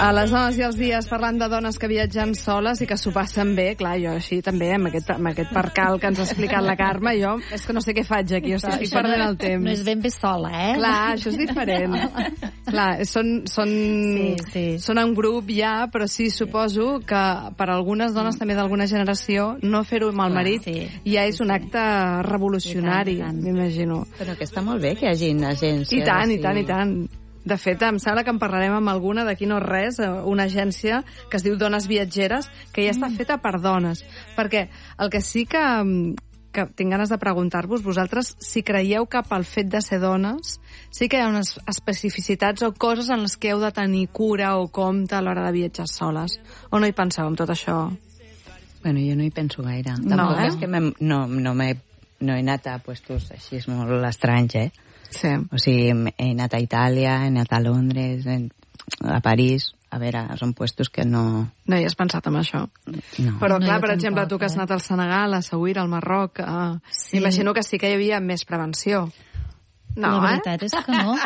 A les dones i els dies, parlant de dones que viatgen soles i que s'ho passen bé, clar, jo així també, amb aquest percal que ens ha explicat la Carme, jo és que no sé què faig aquí, estic perdent el temps. No és ben bé sola, Clar, això és diferent. Clar, són un grup ja, però sí, suposo que per algunes dones també d'alguna generació no fer-ho amb el marit ja és un acte revolucionari, m'imagino. Però que està molt bé que hi hagi agències. I tant. De fet, em sembla que en parlarem amb alguna d'aquí no res, una agència que es diu Dones Viatgeres, que ja està feta per dones. Perquè el que sí que tinc ganes de preguntar-vos, vosaltres, si creieu que pel fet de ser dones sí que hi ha unes especificitats o coses en les que heu de tenir cura o compte a l'hora de viatjar soles. O no hi penseu en tot això? Bueno, jo no hi penso gaire. Tampoc és que no he anat a puestos així molt estranys, Sí. O sigui, he anat a Itàlia, he anat a Londres, a París. A veure, són puestos que no... No hi has pensat en això. No. Però, clar, per exemple, tu que has anat al Senegal, a Saouira, al Marroc, m'imagino que sí que hi havia més prevenció. No, la veritat és que no.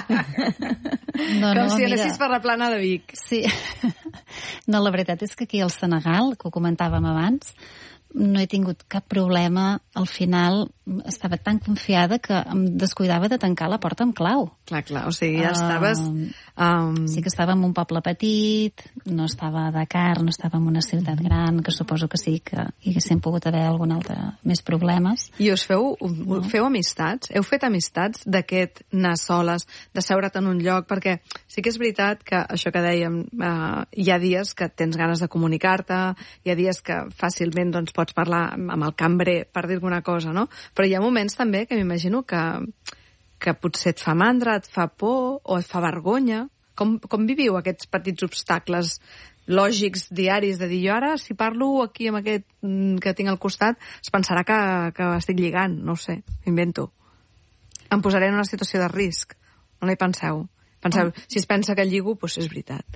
Com si anessis per la plana de Vic. Sí. No, la veritat és que aquí al Senegal, que ho comentàvem abans, no he tingut cap problema. Al final estava tan confiada que em descuidava de tancar la porta amb clau. Clar, o sigui, ja estaves... Sí que estava en un poble petit, no estava a Dakar, no estava en una ciutat gran, que suposo que sí que hi haguessin pogut haver algun altre més problemes. I us feu amistats? Heu fet amistats d'aquest anar soles, de seure't en un lloc? Perquè sí que és veritat que això que dèiem, hi ha dies que tens ganes de comunicar-te, hi ha dies que fàcilment doncs, pots parlar amb el cambrer per dir alguna cosa, no? Però hi ha moments també que m'imagino que potser et fa mandra, et fa por o et fa vergonya. Com viviu aquests petits obstacles lògics, diaris, de dir jo ara, si parlo aquí amb aquest que tinc al costat, es pensarà que estic lligant, no ho sé, invento. Em posaré en una situació de risc. No hi penseu? Penseu, si es pensa que lligo, doncs és veritat.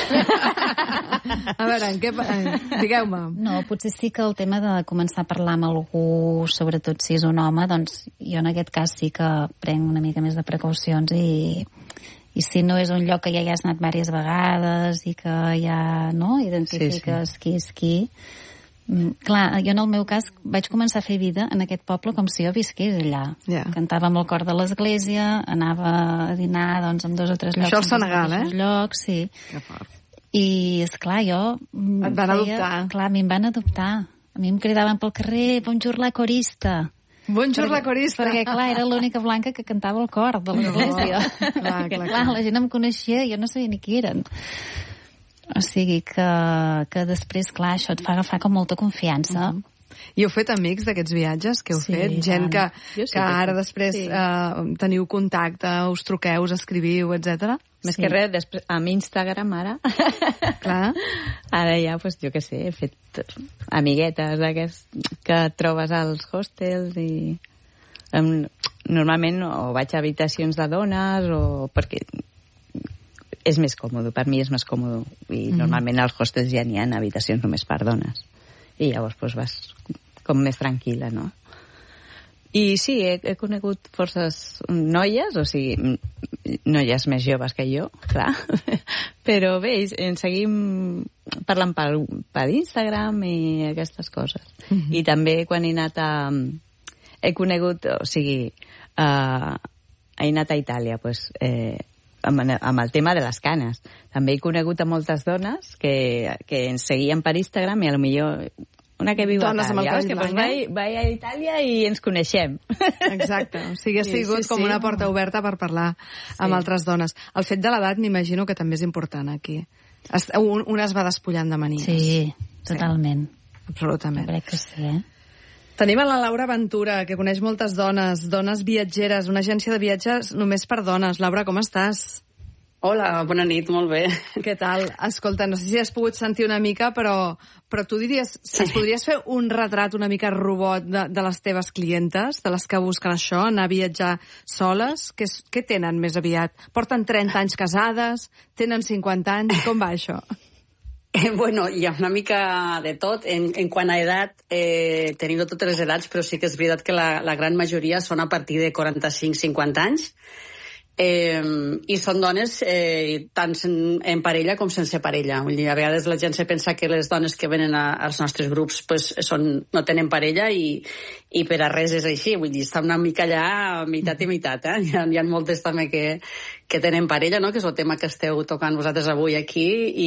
A veure, digueu-me. No, potser sí que el tema de començar a parlar amb algú, sobretot si és un home, doncs jo en aquest cas sí que prenc una mica més de precaucions i si no és un lloc que ja hi has anat diverses vegades i que ja identifiques qui és qui. Clar, jo en el meu cas vaig començar a fer vida en aquest poble com si jo visqués allà. Cantava amb el cor de l'església, anava a dinar doncs, amb 2 o 3 llocs. Això al Senegal, llocs, sí. Que fort. I, esclar, jo... Et van adoptar. Clar, a mi em van adoptar. A mi em cridaven pel carrer, bonjour la corista. Bonjour la corista. Perquè, clar, era l'única blanca que cantava el cor de l'església. Clar, la gent em coneixia i jo no sabia ni qui eren. O sigui que després, clar, això et fa agafar com molta confiança. I heu fet amics d'aquests viatges que heu fet? Gent que ara després teniu contacte, us truqueu, us escriviu, etc. Més que res, després, amb Instagram ara. Clar. Ara ja, doncs, jo què sé, he fet amiguetes d'aquests que trobes als hostels i... Normalment o vaig a habitacions de dones o perquè... és més còmode, per mi és més còmode i normalment als hostels ja n'hi ha habitacions només per dones i llavors doncs, vas com més tranquil·la, no? I sí, he conegut forces noies, o sigui, noies més joves que jo, clar, però bé, ens seguim parlant per Instagram i aquestes coses. I també quan he anat he conegut, o sigui, he anat a Itàlia, doncs, amb el tema de les canes. També he conegut a moltes dones que ens seguien per Instagram i a lo millor una que viu a Itàlia, que pues va a Itàlia i ens coneixem. Exacte, o sigui, ha sigut com una porta oberta per parlar amb altres dones. El fet de l'edat m'imagino que també és important aquí. Una es va despullant de manies. Sí, totalment. Absolutament. Jo crec que sí, Tenim a la Laura Ventura, que coneix moltes dones, dones viatgeres, una agència de viatges només per dones. Laura, com estàs? Hola, bona nit, molt bé. Què tal? Escolta, no sé si has pogut sentir una mica, però tu diries, ens podries fer un retrat una mica robot de les teves clientes, de les que busquen això, anar a viatjar soles? Què tenen més aviat? Porten 30 anys casades? Tenen 50 anys? Com va això? Bueno, hi ha una mica de tot. En quant a edat, tenim de totes les edats, però sí que és veritat que la gran majoria són a partir de 45-50 anys. i són dones tant en parella com sense parella. Vull dir, a vegades la gent se pensa que les dones que venen als nostres grups pues, no tenen parella i per a res és així. Vull dir, està una mica allà meitat i meitat. Hi ha moltes també que tenen parella, no? Que és el tema que esteu tocant vosaltres avui aquí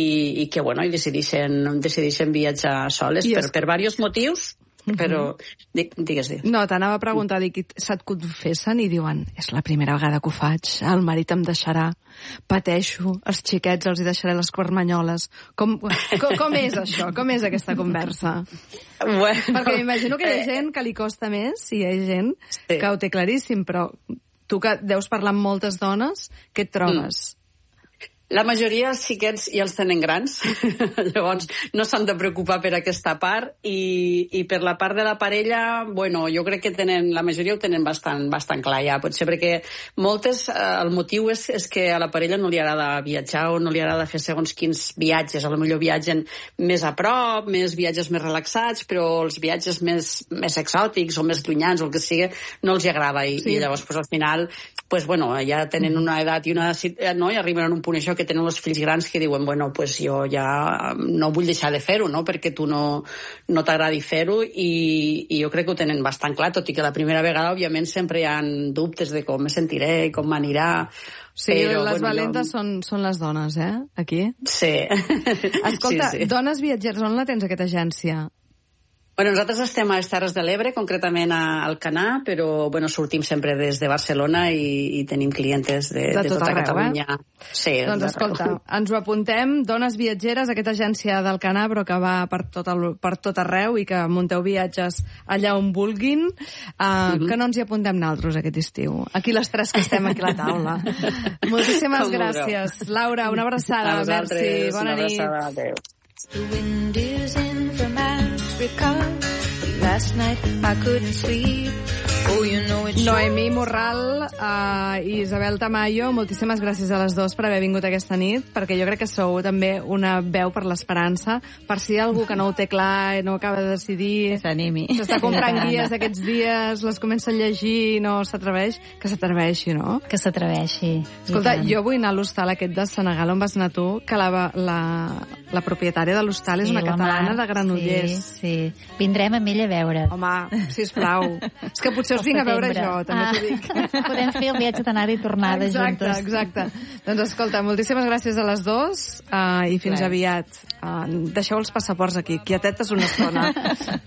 i que bueno, i decideixen viatjar soles per diversos motius. Però, digues. No, t'anava a preguntar, se't confessen i diuen, és la primera vegada que ho faig, el marit em deixarà, pateixo, els xiquets els hi deixaré les cormanyoles. Com és això? Com és aquesta conversa? Bueno, perquè m'imagino que hi ha gent que li costa més i hi ha gent que ho té claríssim, però tu que deus parlar amb moltes dones, què et trobes? La majoria dels xiquets ja els tenen grans, llavors no s'han de preocupar per aquesta part i per la part de la parella, bueno, jo crec que la majoria ho tenen bastant clar ja, potser perquè moltes, el motiu és que a la parella no li agrada viatjar o no li agrada fer segons quins viatges, a lo millor viatgen més a prop, més viatges més relaxats, però els viatges més exòtics o més llunyans o el que sigui no els hi agrada i llavors pues, al final pues, bueno, ja tenen una edat i una necessitat, no? I arriben a un punt això que tenen els fills grans que diuen, bueno, pues jo ja no vull deixar de fer-ho, no? Perquè tu no t'agradi fer-ho i jo crec que ho tenen bastant clar, tot i que la primera vegada, òbviament, sempre hi ha dubtes de com me sentiré, com m'anirà. Sí, però, les valentes són les dones, aquí? Sí. Escolta, Dones Viatgeres, on la tens, aquesta agència? Bueno, nosaltres estem a les Terres de l'Ebre, concretament a Alcanar, però bueno, sortim sempre des de Barcelona i tenim clientes de tota Catalunya. Sí, doncs escolta, ens ho apuntem, Dones Viatgeres, aquesta agència d'Alcanar, però que va per tot arreu i que munteu viatges allà on vulguin, que no ens hi apuntem naltros aquest estiu. Aquí les tres que estem aquí a la taula. Moltíssimes gràcies. Laura, una abraçada. Merci, bona nit. Una abraçada, adéu. The wind is in from Africa. Last night I couldn't sleep. Oh, you know it's Noemí Morral i Isabel Tamayo, moltíssimes gràcies a les dues per haver vingut aquesta nit, perquè jo crec que sou també una veu per l'esperança, per si hi ha algú que no ho té clar i no acaba de decidir, s'animi, s'està comprant guies aquests dies, les comença a llegir i no s'atreveix, que s'atreveixi, no? Que s'atreveixi. Escolta, jo vull anar a l'hostal aquest de Senegal on vas anar tu, que la propietària de l'hostal és una catalana de Granollers. Sí. Vindrem amb ella a veure. Home, sisplau. És que potser us vinc a veure jo, també t'ho dic. Podem fer el viatge d'anada i tornada juntes. Exacte. Doncs escolta, moltíssimes gràcies a les dues i fins aviat. Deixeu els passaports aquí, quietetes una estona.